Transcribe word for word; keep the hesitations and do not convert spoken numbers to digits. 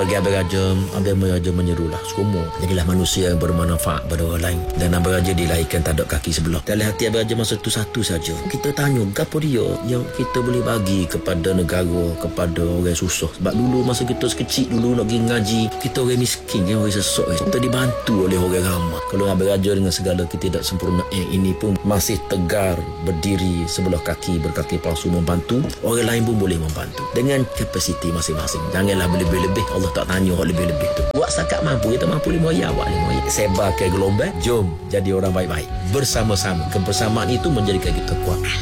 bagi Abang Raja, Abang Raja menyerulah semua jadilah manusia yang bermanfaat pada orang lain. Dan Abang Raja dilahirkan tak ada kaki sebelah. Dalam hati Abang Raja masa tu satu saja. Kita tanya gapo dia yang kita boleh bagi kepada negara, kepada orang susah. Sebab dulu masa kita sekecil dulu nak pergi ngaji, kita orang miskin, orang sesok, kita dibantu oleh orang ramai. Kalau Abang Raja dengan segala kita tidak sempurna eh, ini pun masih tegar berdiri sebelah kaki, berkaki palsu membantu, orang lain pun boleh membantu dengan kapasiti masing-masing. Janganlah lebih-lebih. Allah tak tanya orang lebih-lebih tu. Buat sakat mampu, kita mampu lima ayat, buat lima ayat. Sebar ke gelombang, jom jadi orang baik-baik bersama-sama. Kebersamaan itu menjadikan kita kuat.